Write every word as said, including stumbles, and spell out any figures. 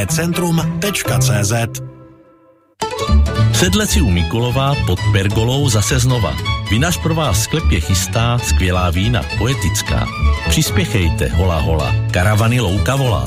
centrum tečka cé zet. Sedleci u Mikulova pod pergolou zase znova. Vinař pro vás v sklepě chystá skvělá vína, poetická. Přispěchejte, hola hola, karavany louka volá.